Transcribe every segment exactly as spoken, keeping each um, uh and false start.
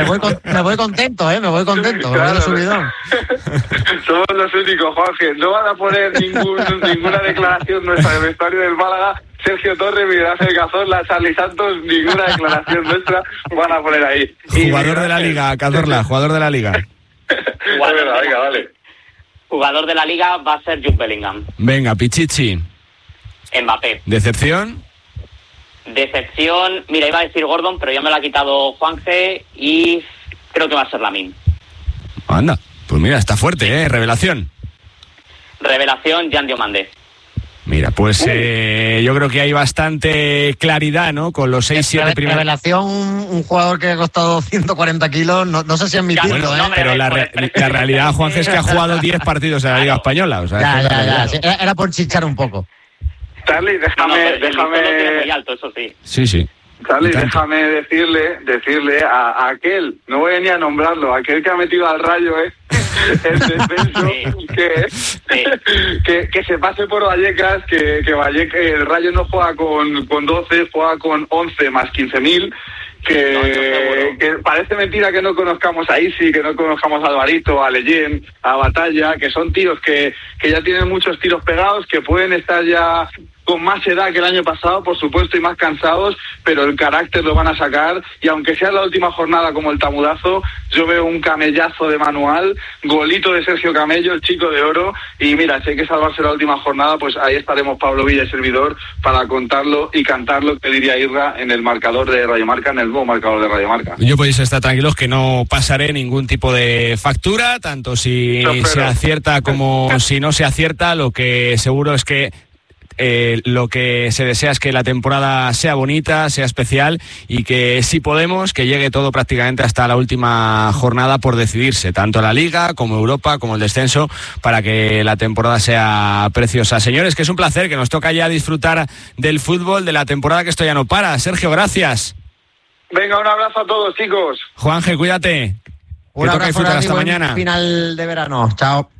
me, voy con, me voy contento, ¿eh? Me voy contento. Claro. Me voy subidón. Somos los únicos, Juanje. No van a poner ningún, ninguna declaración nuestra del vestuario del Málaga. Sergio Torres, Miguel Ángel Cazorla, Charly Santos, ninguna declaración nuestra van a poner ahí. Jugador y, de la Liga, Cazorla, jugador de la Liga. Jugador de la Liga, dale. Jugador de la Liga va a ser Jude Bellingham. Venga, Pichichi. Mbappé. ¿Decepción? Decepción, mira, iba a decir Gordon, pero ya me lo ha quitado Juanje y creo que va a ser Lamine. Anda, pues mira, está fuerte, ¿eh? Revelación. Revelación, Jan Diomande. Mira, pues eh, yo creo que hay bastante claridad, ¿no? Con los seis siete primeros. Revelación, un jugador que ha costado ciento cuarenta kilos, no, no sé si admitirlo, bueno, ¿eh? No, pero la, re, la realidad, Juanje, es que ha jugado diez partidos en la Liga Española. O sea, ya, es ya, ya, sí, era por chichar un poco. Charly, déjame... No, no, déjame... muy alto, eso sí. Sí, sí. Charly, déjame decirle, decirle a, a aquel, no voy ni a nombrarlo, aquel que ha metido al Rayo, ¿eh? El defenso, sí. que, sí. que que se pase por Vallecas, que, que Vallecas, el Rayo no juega con, con doce, juega con once más quince mil. Que, no, que parece mentira que no conozcamos a Isi, que no conozcamos a Alvarito, a Leyen, a Batalla, que son tíos que, que ya tienen muchos tiros pegados, que pueden estar ya con más edad que el año pasado, por supuesto, y más cansados, pero el carácter lo van a sacar, y aunque sea la última jornada como el tamudazo, yo veo un camellazo de Manual, golito de Sergio Camello, el chico de oro, y mira, si hay que salvarse la última jornada, pues ahí estaremos Pablo Villa y servidor para contarlo y cantarlo, que diría Irra, en el marcador de Radio Marca, en el nuevo marcador de Radio Marca. Yo podéis estar tranquilos que no pasaré ningún tipo de factura, tanto si no, se acierta como si no se acierta. Lo que seguro es que Eh, lo que se desea es que la temporada sea bonita, sea especial y que si podemos, que llegue todo prácticamente hasta la última jornada por decidirse, tanto la Liga como Europa, como el descenso, para que la temporada sea preciosa. Señores, que es un placer, que nos toca ya disfrutar del fútbol, de la temporada que esto ya no para. Sergio, gracias. Venga, un abrazo a todos, chicos. Juanje, cuídate. Un que abrazo, toca disfrutar hasta mañana. Final de verano. Chao.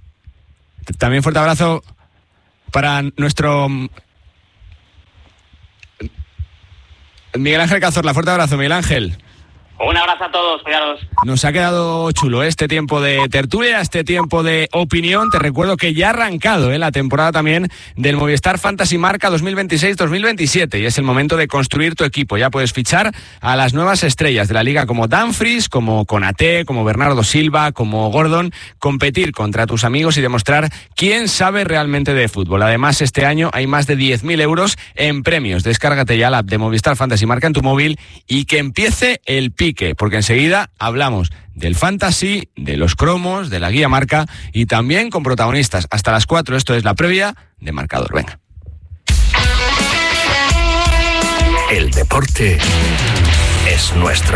También fuerte abrazo para nuestro Miguel Ángel Cazorla. Fuerte abrazo, Miguel Ángel. Un abrazo a todos, cuidados. Nos ha quedado chulo este tiempo de tertulia, este tiempo de opinión. Te recuerdo que ya ha arrancado ¿eh? la temporada también del Movistar Fantasy Marca dos mil veintiséis dos mil veintisiete y es el momento de construir tu equipo. Ya puedes fichar a las nuevas estrellas de la liga como Dumfries, como Konaté, como Bernardo Silva, como Gordon, competir contra tus amigos y demostrar quién sabe realmente de fútbol. Además, este año hay más de diez mil euros en premios. Descárgate ya la app de Movistar Fantasy Marca en tu móvil y que empiece el pique, porque enseguida hablamos del fantasy, de los cromos, de la guía marca y también con protagonistas. Hasta las cuatro, esto es la previa de Marcador. Venga. El deporte es nuestro.